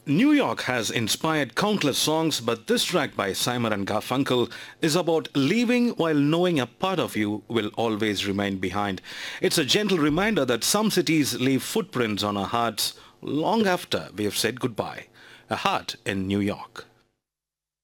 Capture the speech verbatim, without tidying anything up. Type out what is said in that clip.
New York has inspired countless songs, but this track by Simon and Garfunkel is about leaving while knowing a part of you will always remain behind. It's a gentle reminder that some cities leave footprints on our hearts long after we have said goodbye. A heart in New York.